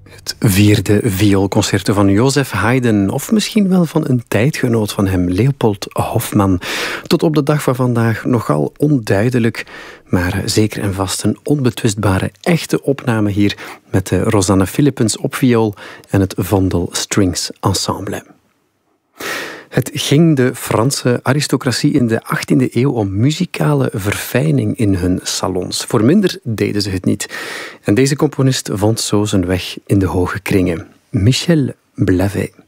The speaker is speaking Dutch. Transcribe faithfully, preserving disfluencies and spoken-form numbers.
Het vierde vioolconcerto van Joseph Haydn, of misschien wel van een tijdgenoot van hem, Leopold Hofmann. Tot op de dag van vandaag nogal onduidelijk, maar zeker en vast een onbetwistbare echte opname hier met de Rosanne Philippens op viool en het Vondel Strings Ensemble. Het ging de Franse aristocratie in de achttiende eeuw om muzikale verfijning in hun salons. Voor minder deden ze het niet. En deze componist vond zo zijn weg in de hoge kringen. Michel Blavet.